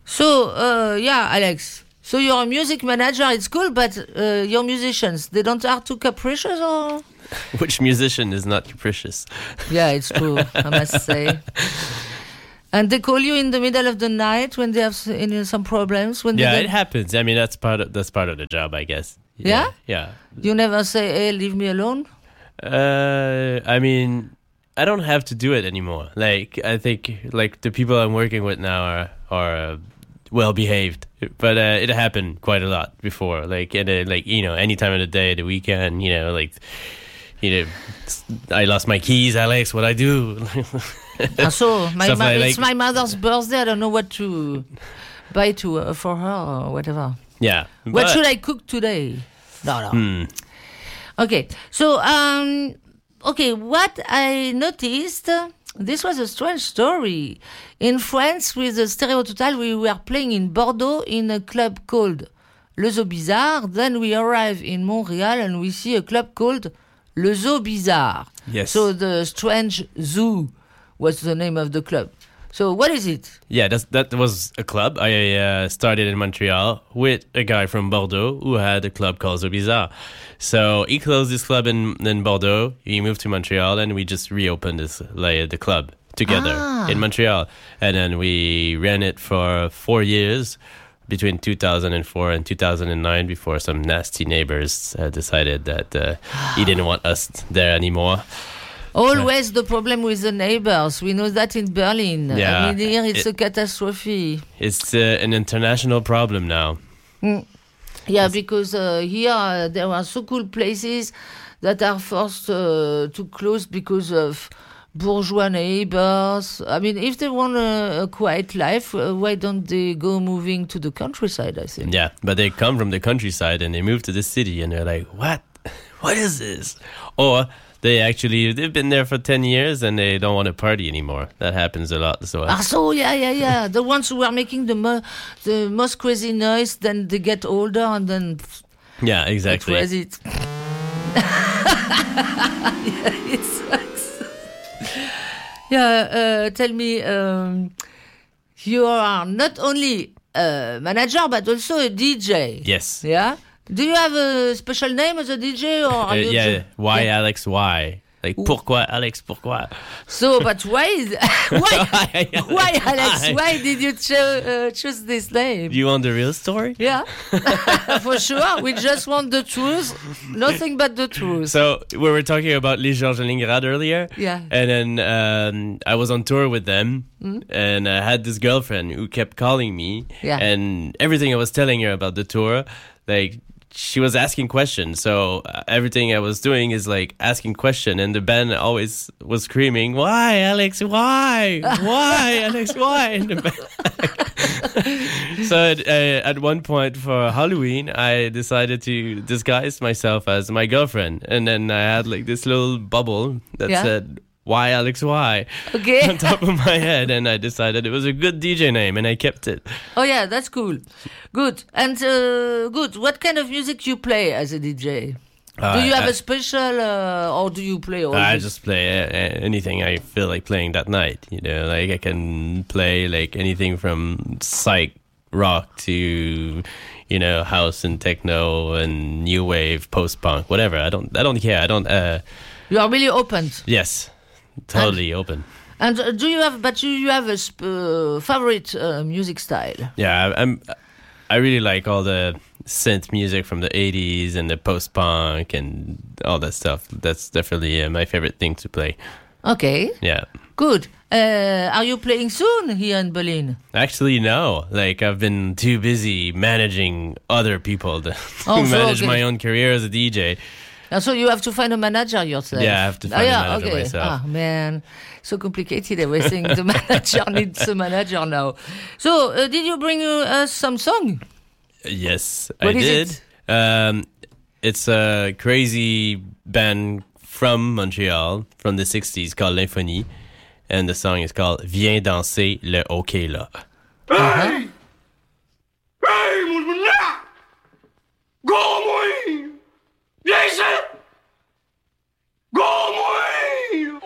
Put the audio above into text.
So, Alex. So you're a music manager. It's cool, but your musicians, they don't are too capricious, or? Which musician is not capricious? Yeah, it's true. I must say. And they call you in the middle of the night when they have some problems. It happens. I mean, that's part of the job, I guess. Yeah. Yeah. You never say, "Hey, leave me alone." I mean, I don't have to do it anymore. Like, I think like the people I'm working with now are well behaved, but it happened quite a lot before. Like, any time of the day, the weekend. I lost my keys, Alex. What I do? So it's my mother's birthday. I don't know what to buy for her or whatever. Yeah. What should I cook today? No. Okay. So what I noticed. This was a strange story. In France, with the Stereo Total, we were playing in Bordeaux in a club called Le Zoo Bizarre. Then we arrive in Montreal and we see a club called Le Zoo Bizarre. Yes. So the Strange Zoo was the name of the club. So what is it? Yeah, that was a club. I started in Montreal with a guy from Bordeaux who had a club called Zoo Bizarre. So he closed this club in Bordeaux. He moved to Montreal, and we just reopened the club together in Montreal. And then we ran it for 4 years, between 2004 and 2009, before some nasty neighbors decided that he didn't want us there anymore. Always the problem with the neighbors. We know that in Berlin. Yeah, I mean, here it's a catastrophe. It's an international problem now. Yeah, because here there are so cool places that are forced to close because of bourgeois neighbors. I mean, if they want a quiet life, why don't they go moving to the countryside, I think? Yeah, but they come from the countryside and they move to the city and they're like, what? What is this? Or they've been there for 10 years and they don't want to party anymore. That happens a lot. So yeah. The ones who are making the most crazy noise, then they get older and then... Yeah, exactly. Crazy. Yeah, it sucks. Yeah, tell me, you are not only a manager, but also a DJ. Yes. Yeah? Do you have a special name as a DJ? Or are you why Alex, why? Like, pourquoi Alex, pourquoi? So, but why Alex? Why did you choose this name? You want the real story? Yeah, for sure. We just want the truth, nothing but the truth. So, we were talking about Les Georges Leningrad earlier. Yeah. And then I was on tour with them, and I had this girlfriend who kept calling me. Yeah. And everything I was telling her about the tour, like, she was asking questions, so everything I was doing is like asking questions, and the band always was screaming, "Why, Alex? Why? Why, Alex? Why?" In the band. So at one point for Halloween, I decided to disguise myself as my girlfriend, and then I had like this little bubble that said, "Why, Alex, why?" Okay. On top of my head, and I decided it was a good DJ name, and I kept it. Oh yeah, that's cool. Good. And good. What kind of music you play as a DJ? Do you have a special, or do you play all I just play anything I feel like playing that night. You know, like I can play like anything from psych rock to, you know, house and techno and new wave, post punk, whatever. I don't care. You are really open. Yes. Totally open. And do you have a favorite music style? Yeah, I really like all the synth music from the 80s and the post-punk and all that stuff. That's definitely my favorite thing to play. Okay. Yeah. Good. Are you playing soon here in Berlin? Actually, no. Like, I've been too busy managing other people to manage my own career as a DJ. So you have to find a manager yourself. Yeah, I have to find a manager myself. Ah, man. So complicated everything. The manager needs a manager now. So, did you bring us some song? Yes, what I is did. It's a crazy band from Montreal, from the 60s, called L'Infonie. And the song is called Viens danser le hockey là. Hey! Hey, mon gars! Go, moi! Viens ici!